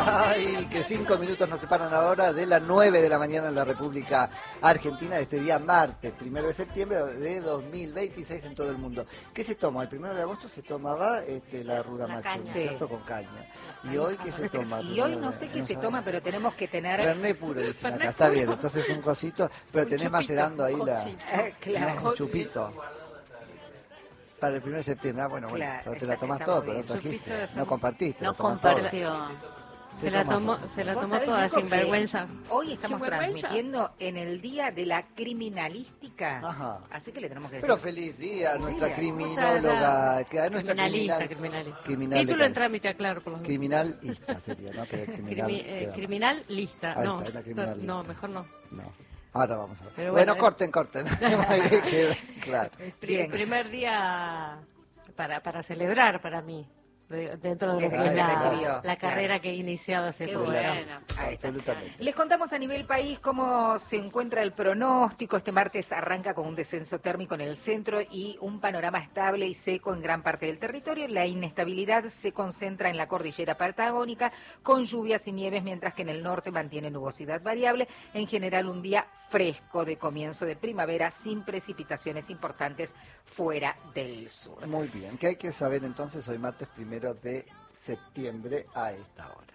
Ay, que 5 minutos nos separan ahora de las 9 de la mañana en la República Argentina, de este día martes, 1 de septiembre de 2026 en todo el mundo. ¿Qué se toma? El 1 de agosto se tomaba la ruda macho, ¿cierto? Con caña. ¿Y hoy qué se toma? Y hoy no sé qué se toma, pero tenemos que tener... Fernet puro, dicen acá. Está bien, entonces un cosito, pero tenés macerando ahí claro. un chupito. Para el 1 de septiembre, bueno, Claro, pero te la tomás todo, pero no trajiste, no compartiste. No compartió. Se la tomó toda sin vergüenza. Hoy estamos transmitiendo en el Día de la Criminalística. Ajá. Así que le tenemos que decir. Pero feliz día a nuestra criminóloga, que a nuestra criminalista. Título en trámite, aclaro por los criminalista sería, ¿no? Que criminalista, no. No, mejor no. No. Ahora vamos a ver. Pero bueno, corten. Claro. El primer día para celebrar para mí. Dentro de lo que es la carrera que he iniciado hace poco. Bueno. Absolutamente. Les contamos a nivel país cómo se encuentra el pronóstico. Este martes arranca con un descenso térmico en el centro y un panorama estable y seco en gran parte del territorio. La inestabilidad se concentra en la cordillera patagónica con lluvias y nieves, mientras que en el norte mantiene nubosidad variable. En general, un día fresco de comienzo de primavera sin precipitaciones importantes fuera del sur. Muy bien. ¿Qué hay que saber entonces hoy martes 1 de septiembre a esta hora?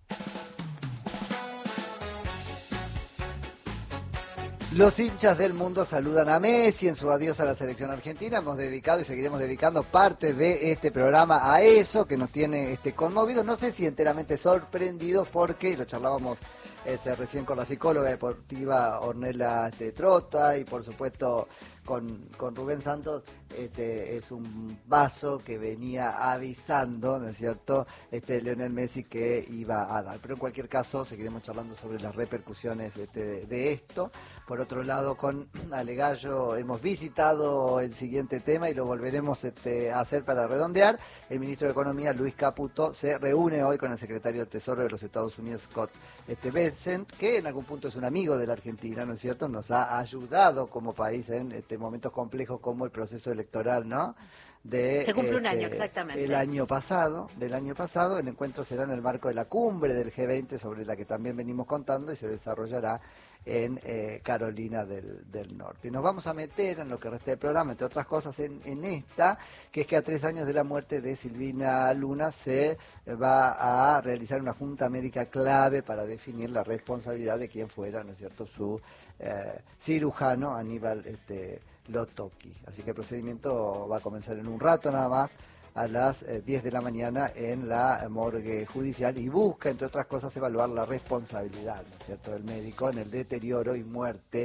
Los hinchas del mundo saludan a Messi en su adiós a la selección argentina. Hemos dedicado y seguiremos dedicando parte de este programa a eso, que nos tiene conmovidos. No sé si enteramente sorprendidos, porque lo charlábamos recién con la psicóloga deportiva Ornella Trota, y por supuesto con Rubén Santos. Es un vaso que venía avisando, ¿no es cierto?, Lionel Messi, que iba a dar. Pero en cualquier caso seguiremos charlando sobre las repercusiones de esto. Por otro lado, con Ale Gallo hemos visitado el siguiente tema y lo volveremos a hacer para redondear. El ministro de Economía, Luis Caputo, se reúne hoy con el secretario del Tesoro de los Estados Unidos, Scott Bessent, que en algún punto es un amigo de la Argentina, ¿no es cierto? Nos ha ayudado como país en momentos complejos como el proceso electoral, ¿no? Se cumple un año, exactamente. Del año pasado. El encuentro será en el marco de la cumbre del G20, sobre la que también venimos contando, y se desarrollará en Carolina del Norte. Y nos vamos a meter en lo que resta del programa, entre otras cosas, en esta, que es que a 3 años de la muerte de Silvina Luna se va a realizar una junta médica clave para definir la responsabilidad de quién fuera, ¿no es cierto?, su cirujano, Aníbal Lotoki. Así que el procedimiento va a comenzar en un rato nada más, a las 10 de la mañana en la morgue judicial, y busca, entre otras cosas, evaluar la responsabilidad, ¿no es cierto?, del médico en el deterioro y muerte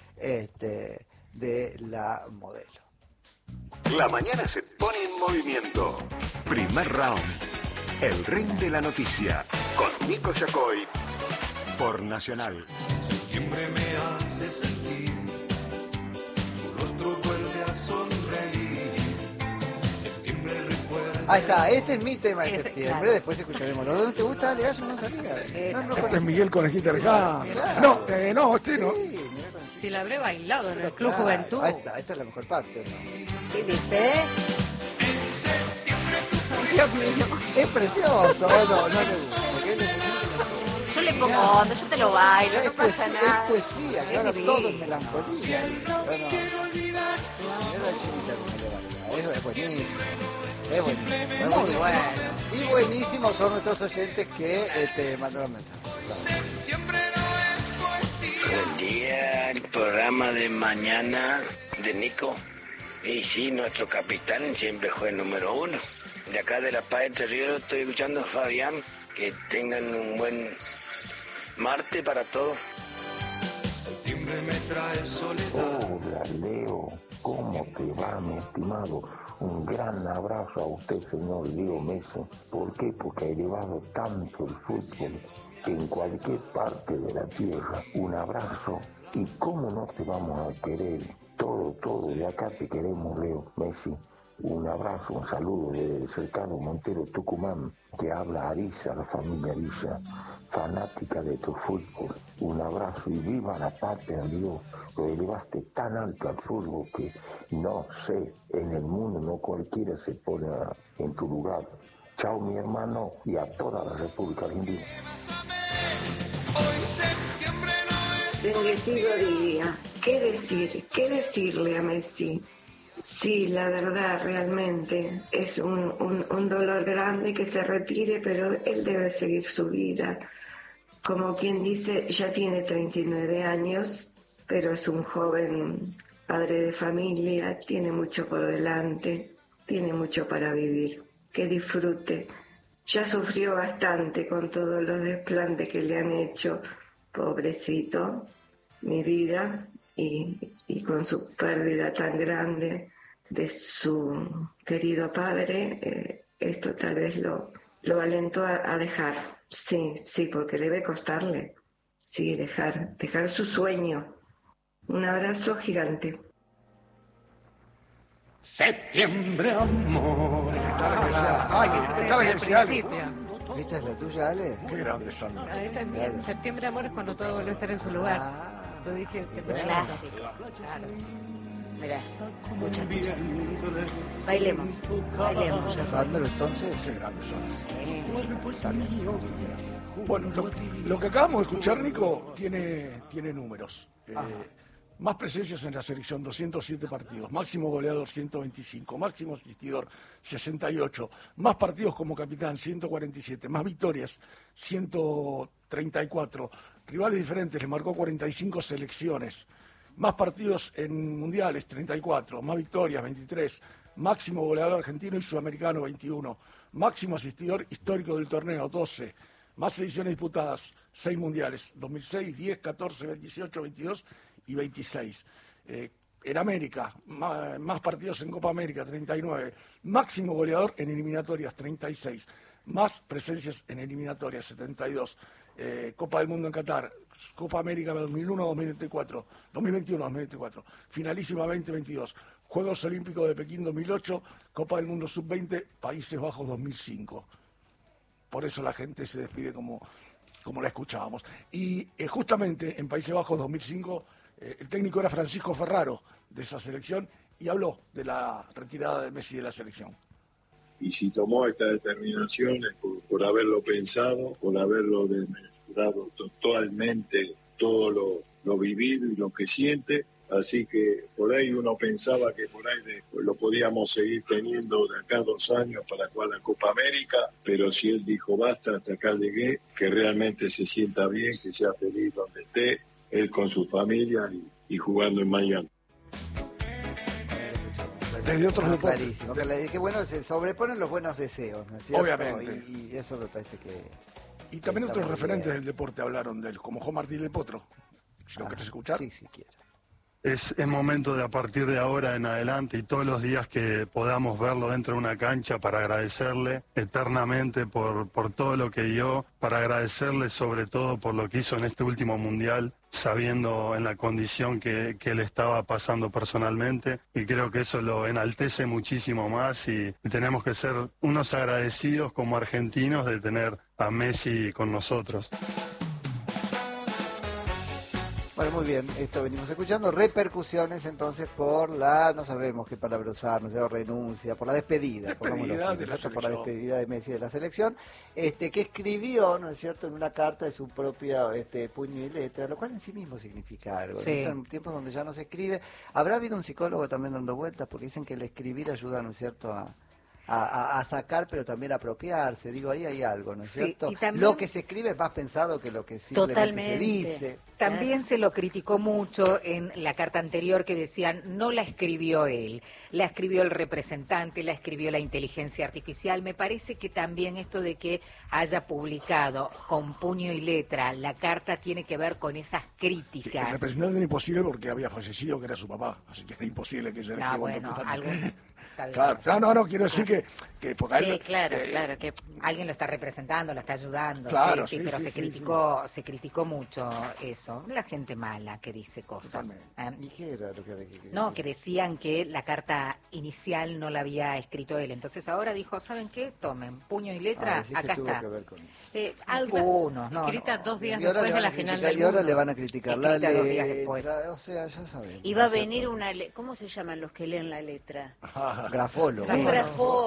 de la modelo. La mañana se pone en movimiento. Primer round. El ring de la noticia. Con Nico Yacoy. Por Nacional. Septiembre me hace sentir, tu rostro vuelve a sonreír. Septiembre recuerda. Ahí está, este es mi tema de septiembre, claro. Después escucharemos. ¿No te gusta? Le das una salida. Este es Miguel Conejita Alejandro. Claro. No, este no. Sí, si la habré bailado en el Club Juventud. Ahí está, esta es la mejor parte, ¿no? ¿Qué dice? Dios mío. Es precioso, no le gusta. Yo le pongo onda, yo te lo bailo, no pasa nada. Es poesía, claro, todo es melancolía. Es buenísimo. Es buenísimo. Muy bueno. Y buenísimos son nuestros oyentes que mandaron mensajes. Buen día, el programa de mañana de Nico. Y sí, nuestro capitán siempre fue el número 1. De acá de La Paz, Entre Ríos, estoy escuchando a Fabián. Que tengan un buen martes para todos. Septiembre me trae soledad. Hola Leo, ¿cómo te va, mi estimado? Un gran abrazo a usted, señor Leo Messi. ¿Por qué? Porque ha elevado tanto el fútbol en cualquier parte de la tierra. Un abrazo. ¿Y cómo no te vamos a querer? Todo de acá te queremos, Leo Messi. Un abrazo, un saludo desde el cercano Montero, Tucumán, que habla Arisa, la familia Arisa, fanática de tu fútbol. Un abrazo y viva la patria, Dios. Lo elevaste tan alto al fútbol que no sé, en el mundo no cualquiera se pone en tu lugar. Chao mi hermano y a toda la República Argentina. Bendecido día. ¿Qué decir? ¿Qué decirle a Messi? Sí, la verdad, realmente es un dolor grande que se retire, pero él debe seguir su vida. Como quien dice, ya tiene 39 años, pero es un joven padre de familia, tiene mucho por delante, tiene mucho para vivir. Que disfrute. Ya sufrió bastante con todos los desplantes que le han hecho. Pobrecito, mi vida, y con su pérdida tan grande de su querido padre, esto tal vez lo alentó a dejar. Sí, porque debe costarle. Sí, dejar su sueño. Un abrazo gigante. Septiembre, amor. ¿Esta es la tuya, Ale? Qué grandes son. Ahí también. Septiembre, amor, es cuando todo vuelve a estar en su lugar. Lo dije clásico. Claro. Mirá, escucha. Bailemos. Sándalo, entonces. Qué grandes son. Bueno, lo que acabamos de escuchar, Nico, tiene números. Más presencias en la selección, 207 partidos. Máximo goleador, 125. Máximo asistidor, 68. Más partidos como capitán, 147. Más victorias, 134. Rivales diferentes, le marcó 45 selecciones. Más partidos en mundiales, 34. Más victorias, 23. Máximo goleador argentino y sudamericano, 21. Máximo asistidor histórico del torneo, 12. Más ediciones disputadas, 6 mundiales, 2006, 10, 14, 18, 22 y 26. En América, más partidos en Copa América, 39. Máximo goleador en eliminatorias, 36. Más presencias en eliminatorias, 72. Copa del Mundo en Qatar, Copa América 2001-2024, 2021-2024, finalísima 2022, Juegos Olímpicos de Pekín 2008, Copa del Mundo Sub-20, Países Bajos 2005. Por eso la gente se despide como la escuchábamos. Y justamente en Países Bajos 2005, el técnico era Francisco Ferraro de esa selección y habló de la retirada de Messi de la selección. Y si tomó esta determinación es por haberlo pensado, por haberlo desmenuzado totalmente todo lo vivido y lo que siente. Así que por ahí uno pensaba que por ahí lo podíamos seguir teniendo de acá 2 años para jugar la Copa América, pero si él dijo basta, hasta acá llegué, que realmente se sienta bien, que sea feliz donde esté, él con su familia y jugando en Miami. Desde otros deportes. Clarísimo, que bueno, se sobreponen los buenos deseos, ¿no es cierto? Obviamente. Y eso me parece que... Y también otros referentes del deporte hablaron de él, como Juan Martín del Potro. Si lo querés escuchar. Sí, quiero. Es momento de a partir de ahora en adelante y todos los días que podamos verlo dentro de una cancha para agradecerle eternamente por todo lo que dio, para agradecerle sobre todo por lo que hizo en este último mundial, sabiendo en la condición que él estaba pasando personalmente, y creo que eso lo enaltece muchísimo más y tenemos que ser unos agradecidos como argentinos de tener a Messi con nosotros. Bueno, muy bien, esto venimos escuchando, repercusiones entonces por no sabemos qué palabra usar, no sé, renuncia, por la despedida por la despedida de Messi de la selección, que escribió, ¿no es cierto?, en una carta de su propia puño y letra, lo cual en sí mismo significa algo. Sí. En tiempos donde ya no se escribe, habrá habido un psicólogo también dando vueltas, porque dicen que el escribir ayuda, ¿no es cierto?, a sacar, pero también a apropiarse. Digo, ahí hay algo, ¿no es cierto? Y también, lo que se escribe es más pensado que lo que simplemente se dice. También se lo criticó mucho en la carta anterior, que decían, no la escribió él, la escribió el representante, la escribió la inteligencia artificial. Me parece que también esto de que haya publicado con puño y letra la carta tiene que ver con esas críticas. Sí, el representante era imposible porque había fallecido, que era su papá, así que era imposible que se le Claro, no, quiero decir que sí, claro, que alguien lo está representando, lo está ayudando, claro, pero se criticó mucho eso, la gente mala que dice cosas. ¿Y qué era lo que No, que decían que la carta inicial no la había escrito él, entonces ahora dijo, ¿saben qué? Tomen, puño y letra, acá está. Algunos, no. Escrita 2 días después de la final del mundo. Y ahora le van a criticar la letra, 2 días después. O sea, ya saben. Y va a venir ¿cómo se llaman los que leen la letra? Grafólogo. Un grafólogo,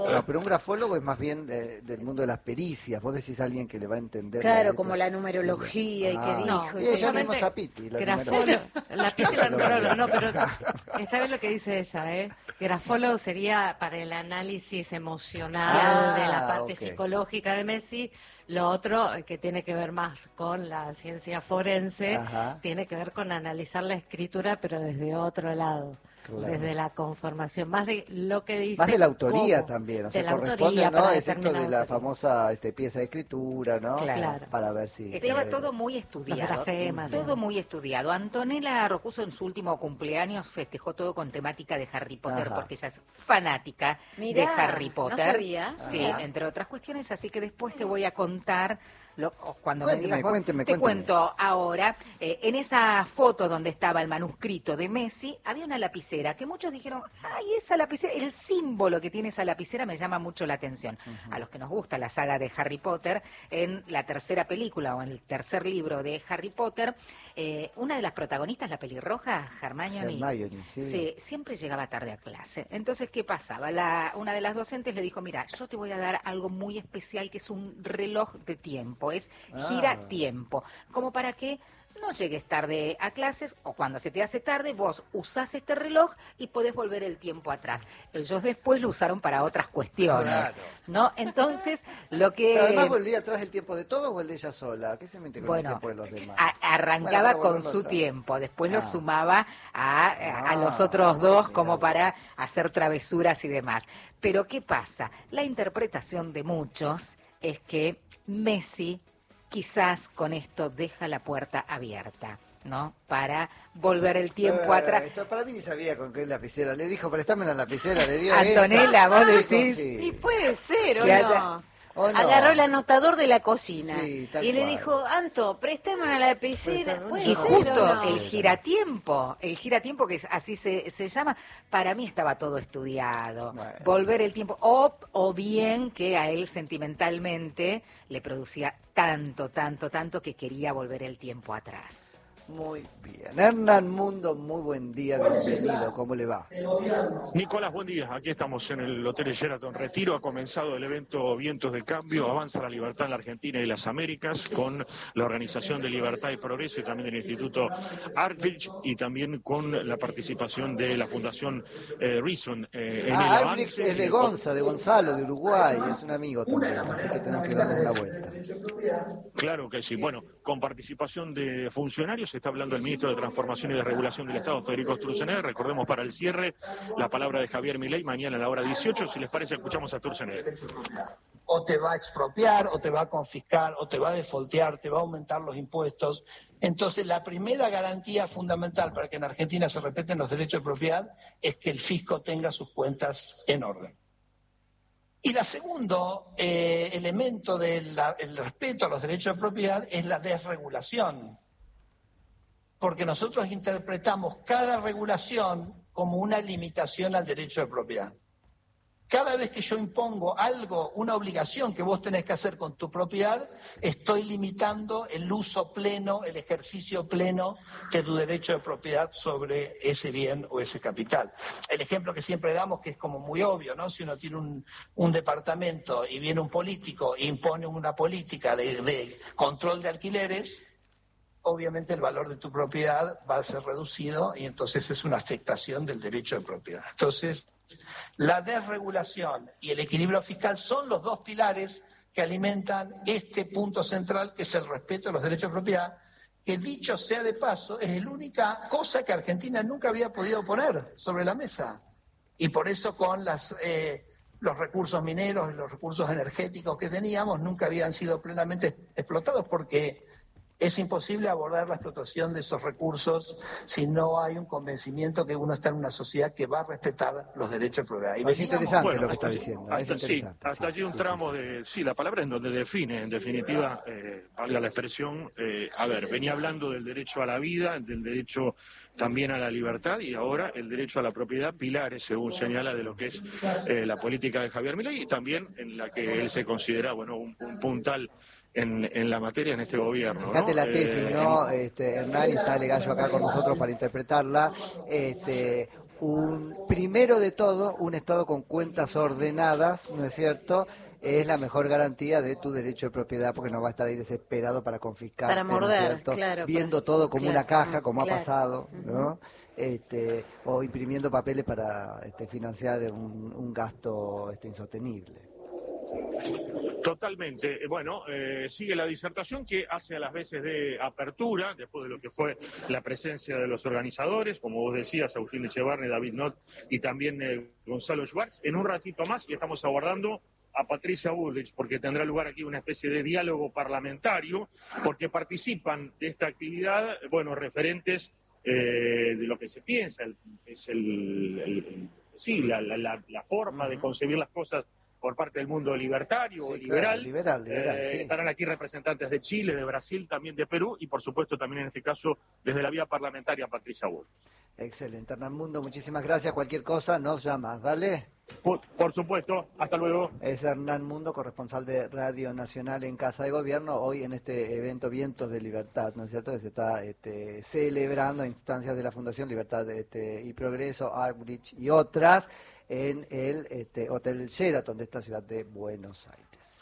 No, pero un grafólogo es más bien del mundo de las pericias. Vos decís a alguien que le va a entender. Claro, como la numerología y que dijo. No, y ella mismo es a Piti. Grafólogo, la Piti la numeróloga, no, pero está bien lo que dice ella, ¿eh? Grafólogo sería para el análisis emocional de la parte psicológica de Messi. Lo otro, que tiene que ver más con la ciencia forense, tiene que ver con analizar la escritura, pero desde otro lado. Claro. Desde la conformación, más de lo que dice. Más de la autoría también, o sea, corresponde, autoría, ¿no? Es esto de la famosa pieza de escritura, ¿no? Claro. Para ver si... Estaba todo muy estudiado, todo muy estudiado. Antonella Rocuso en su último cumpleaños festejó todo con temática de Harry Potter, porque ella es fanática de Harry Potter. ¿No sabía? Sí, entre otras cuestiones, así que después te voy a contar... Cuando cuénteme. Cuento ahora, en esa foto donde estaba el manuscrito de Messi, había una lapicera que muchos dijeron, ay, esa lapicera, el símbolo que tiene esa lapicera me llama mucho la atención. A los que nos gusta la saga de Harry Potter, en la tercera película o en el tercer libro de Harry Potter, una de las protagonistas, la pelirroja, Hermione, siempre llegaba tarde a clase. Entonces, ¿qué pasaba? Una de las docentes le dijo, mira, yo te voy a dar algo muy especial que es un reloj de tiempo. Es gira tiempo, como para que no llegues tarde a clases o cuando se te hace tarde, vos usás este reloj y podés volver el tiempo atrás. Ellos después lo usaron para otras cuestiones, ¿no? Entonces, lo que... ¿Pero además volvía atrás el tiempo de todos o el de ella sola? ¿Qué se mete con el tiempo de los demás? Arrancaba con su tiempo, después lo sumaba a los otros dos como para hacer travesuras y demás. Pero, ¿qué pasa? La interpretación de muchos es que Messi quizás con esto deja la puerta abierta, ¿no? Para volver el tiempo atrás. Esto para mí ni sabía con qué lapicera. Le dijo, préstame la lapicera, le dio Antonella, vos decís. Y puede ser, ¿o no? Agarró el anotador de la cocina y le dijo, Anto, préstame una lapicera. Y justo el giratiempo que así se llama, para mí estaba todo estudiado. Bueno. Volver el tiempo, o bien que a él sentimentalmente le producía tanto que quería volver el tiempo atrás. Muy bien. Hernán Mundo, muy buen día, bienvenido. ¿Cómo le va? Nicolás, buen día. Aquí estamos en el Hotel Sheraton Retiro. Ha comenzado el evento Vientos de Cambio, Avanza la Libertad en la Argentina y las Américas, con la Organización de Libertad y Progreso y también del Instituto Artfield y también con la participación de la Fundación Reason. Artfield es de Gonzalo, de Uruguay, es un amigo también, así que tenemos que darle una vuelta. Claro que sí. Bueno, con participación de funcionarios, está hablando el ministro de Transformación y Desregulación del Estado, Federico Sturzenegger. Recordemos para el cierre la palabra de Javier Milei mañana a la hora 18. Si les parece, escuchamos a Sturzenegger. O te va a expropiar, o te va a confiscar, o te va a defoltear, te va a aumentar los impuestos. Entonces, la primera garantía fundamental para que en Argentina se respeten los derechos de propiedad es que el fisco tenga sus cuentas en orden. Y el segundo elemento del respeto a los derechos de propiedad es la desregulación. Porque nosotros interpretamos cada regulación como una limitación al derecho de propiedad. Cada vez que yo impongo algo, una obligación que vos tenés que hacer con tu propiedad, estoy limitando el uso pleno, el ejercicio pleno de tu derecho de propiedad sobre ese bien o ese capital. El ejemplo que siempre damos, que es como muy obvio, ¿no? Si uno tiene un departamento y viene un político e impone una política de control de alquileres, obviamente el valor de tu propiedad va a ser reducido y entonces es una afectación del derecho de propiedad. Entonces, la desregulación y el equilibrio fiscal son los dos pilares que alimentan este punto central, que es el respeto a los derechos de propiedad, que dicho sea de paso, es la única cosa que Argentina nunca había podido poner sobre la mesa. Y por eso con los recursos mineros y los recursos energéticos que teníamos nunca habían sido plenamente explotados, porque es imposible abordar la explotación de esos recursos si no hay un convencimiento que uno está en una sociedad que va a respetar los derechos de propiedad. Y es interesante lo que está diciendo. Hasta allí un tramo de... Sí, la palabra en donde define, en definitiva, valga la expresión, venía hablando del derecho a la vida, del derecho también a la libertad y ahora el derecho a la propiedad, pilares, según señala, de lo que es la política de Javier Milei y también en la que él se considera, un puntal en la materia en este gobierno. Fíjate la tesis, ¿no? Hernán, y está Legallo acá con nosotros para interpretarla. primero de todo, un Estado con cuentas ordenadas, ¿no es cierto?, es la mejor garantía de tu derecho de propiedad, porque no va a estar ahí desesperado para confiscarte, para morder, ¿no es cierto?, claro, viendo todo como una caja, como ha pasado, uh-huh, ¿no?, o imprimiendo papeles para financiar un gasto insostenible. Totalmente. Bueno, sigue la disertación que hace a las veces de apertura, después de lo que fue la presencia de los organizadores, como vos decías, Agustín Echevarne, David Not y también Gonzalo Schwartz. En un ratito más y estamos aguardando a Patricia Bullrich, porque tendrá lugar aquí una especie de diálogo parlamentario, porque participan de esta actividad, bueno, referentes de lo que se piensa, la forma de concebir las cosas por parte del mundo libertario o liberal. Claro, liberal, sí. Estarán aquí representantes de Chile, de Brasil, también de Perú y por supuesto también en este caso desde la vía parlamentaria Patricia Bullrich. Excelente, Hernán Mundo, muchísimas gracias. Cualquier cosa nos llamas, dale. Por supuesto, hasta luego. Es Hernán Mundo, corresponsal de Radio Nacional en Casa de Gobierno, hoy en este evento Vientos de Libertad, ¿no es cierto?, que se está celebrando a instancias de la Fundación Libertad y Progreso, Artbridge y otras, en el Hotel Sheraton de esta ciudad de Buenos Aires.